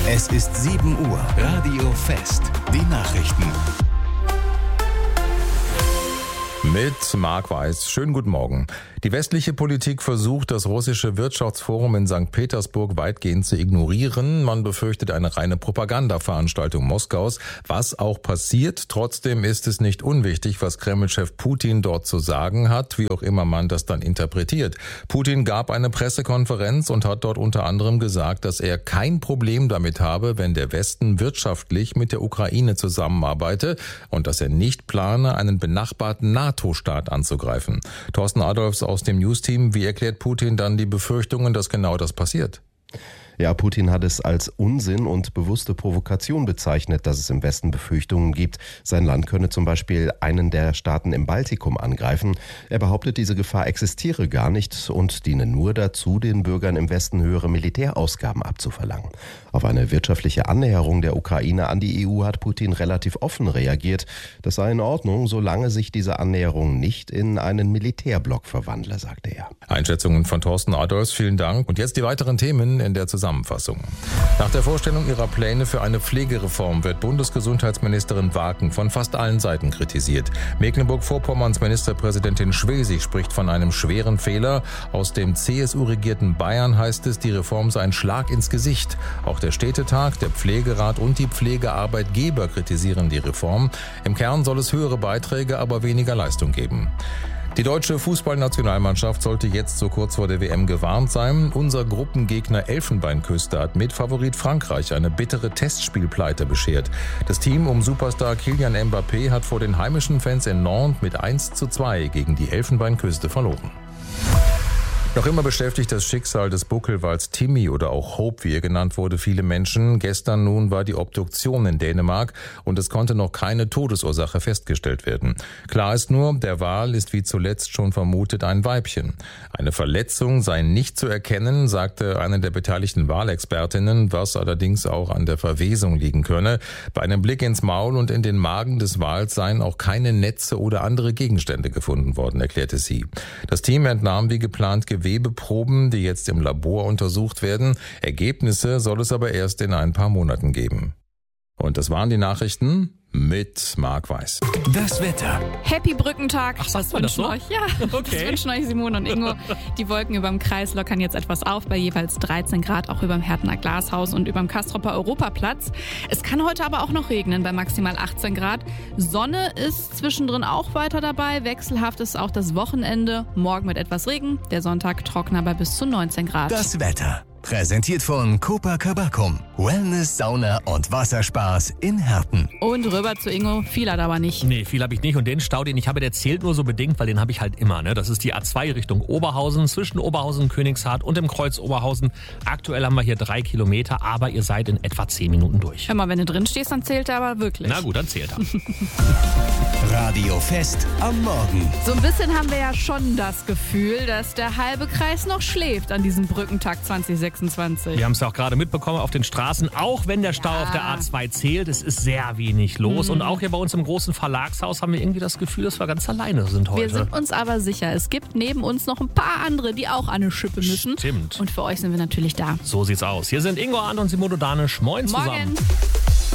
Es ist 7 Uhr. Radio Fest. Die Nachrichten. Mit Marc Weiß. Schönen guten Morgen. Die westliche Politik versucht, das russische Wirtschaftsforum in St. Petersburg weitgehend zu ignorieren. Man befürchtet eine reine Propagandaveranstaltung Moskaus. Was auch passiert, trotzdem ist es nicht unwichtig, was Kreml-Chef Putin dort zu sagen hat, wie auch immer man das dann interpretiert. Putin gab eine Pressekonferenz und hat dort unter anderem gesagt, dass er kein Problem damit habe, wenn der Westen wirtschaftlich mit der Ukraine zusammenarbeite und dass er nicht plane, einen benachbarten NATO-Staat anzugreifen. Thorsten Adolfs aus dem News-Team, wie erklärt Putin dann die Befürchtungen, dass genau das passiert? Ja, Putin hat es als Unsinn und bewusste Provokation bezeichnet, dass es im Westen Befürchtungen gibt, sein Land könne zum Beispiel einen der Staaten im Baltikum angreifen. Er behauptet, diese Gefahr existiere gar nicht und diene nur dazu, den Bürgern im Westen höhere Militärausgaben abzuverlangen. Auf eine wirtschaftliche Annäherung der Ukraine an die EU hat Putin relativ offen reagiert. Das sei in Ordnung, solange sich diese Annäherung nicht in einen Militärblock verwandle, sagte er. Einschätzungen von Thorsten Adolfs, vielen Dank. Und jetzt die weiteren Themen in der Zusammenfassung. Nach der Vorstellung ihrer Pläne für eine Pflegereform wird Bundesgesundheitsministerin Waken von fast allen Seiten kritisiert. Mecklenburg-Vorpommerns Ministerpräsidentin Schwesig spricht von einem schweren Fehler. Aus dem CSU-regierten Bayern heißt es, die Reform sei ein Schlag ins Gesicht. Auch der Städtetag, der Pflegerat und die Pflegearbeitgeber kritisieren die Reform. Im Kern soll es höhere Beiträge, aber weniger Leistung geben. Die deutsche Fußballnationalmannschaft sollte jetzt so kurz vor der WM gewarnt sein. Unser Gruppengegner Elfenbeinküste hat mit Favorit Frankreich eine bittere Testspielpleite beschert. Das Team um Superstar Kylian Mbappé hat vor den heimischen Fans in Nantes mit 1:2 gegen die Elfenbeinküste verloren. Noch immer beschäftigt das Schicksal des Buckelwals Timmy oder auch Hope, wie er genannt wurde, viele Menschen. Gestern nun war die Obduktion in Dänemark und es konnte noch keine Todesursache festgestellt werden. Klar ist nur, der Wal ist wie zuletzt schon vermutet ein Weibchen. Eine Verletzung sei nicht zu erkennen, sagte eine der beteiligten Walexpertinnen, was allerdings auch an der Verwesung liegen könne. Bei einem Blick ins Maul und in den Magen des Wals seien auch keine Netze oder andere Gegenstände gefunden worden, erklärte sie. Das Team entnahm wie geplant Gewebeproben, die jetzt im Labor untersucht werden. Ergebnisse soll es aber erst in ein paar Monaten geben. Und das waren die Nachrichten mit Marc Weiß. Das Wetter. Happy Brückentag. Ach, sagst du das so? euch. Ja, Okay. das wünschen euch Simone und Ingo. Die Wolken über dem Kreis lockern jetzt etwas auf, bei jeweils 13 Grad, auch über dem Härtener Glashaus und über dem Castropper Europaplatz. Es kann heute aber auch noch regnen, bei maximal 18 Grad. Sonne ist zwischendrin auch weiter dabei. Wechselhaft ist auch das Wochenende. Morgen mit etwas Regen, der Sonntag trockener bei bis zu 19 Grad. Das Wetter. Präsentiert von Copacabana. Wellness, Sauna und Wasserspaß in Herten. Und rüber zu Ingo, viel hat aber nicht. Nee, viel habe ich nicht. Und den Stau, den ich habe, der zählt nur so bedingt, weil den habe ich halt immer. Ne? Das ist die A2 Richtung Oberhausen, zwischen Oberhausen und Königshardt und dem Kreuz Oberhausen. Aktuell haben wir hier 3 Kilometer, aber ihr seid in etwa 10 Minuten durch. Hör mal, wenn du drin stehst, dann zählt er aber wirklich. Na gut, dann zählt er. Radio Fest am Morgen. So ein bisschen haben wir ja schon das Gefühl, dass der halbe Kreis noch schläft an diesem Brückentag 2026. Wir haben es ja auch gerade mitbekommen auf den Straßen, auch wenn der Stau auf der A2 zählt, es ist sehr wenig los. Und auch hier bei uns im großen Verlagshaus haben wir irgendwie das Gefühl, dass wir ganz alleine sind heute. Wir sind uns aber sicher, es gibt neben uns noch ein paar andere, die auch an eine Schippe müssen. Stimmt. Und für euch sind wir natürlich da. So sieht's aus. Hier sind Ingo Arndt und Simone Danisch. Moin zusammen. Morgen.